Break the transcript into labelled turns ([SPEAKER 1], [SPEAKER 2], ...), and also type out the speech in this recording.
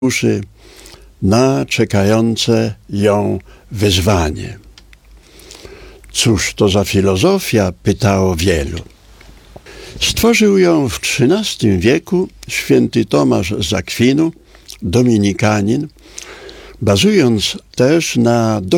[SPEAKER 1] duszy na czekające ją wyzwanie. Cóż to za filozofia? Pytało wielu. Stworzył ją w XIII wieku święty Tomasz z Akwinu, dominikanin, bazując też na